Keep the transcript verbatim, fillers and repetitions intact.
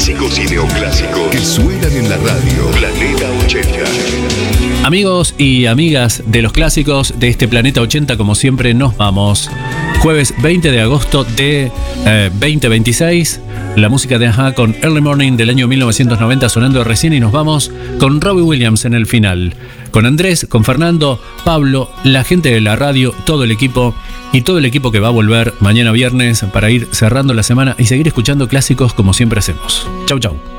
Clásicos y neoclásicos que suenan en la radio. Planeta ochenta. Amigos y amigas de los clásicos de este Planeta ochenta, como siempre, nos vamos. Jueves veinte de agosto de eh, veinte veintiséis. La música de A-ha con Early Morning del año mil novecientos noventa sonando recién, y nos vamos con Robbie Williams en el final. Con Andrés, con Fernando, Pablo, la gente de la radio, todo el equipo y todo el equipo que va a volver mañana viernes para ir cerrando la semana y seguir escuchando clásicos como siempre hacemos. Chau, chau.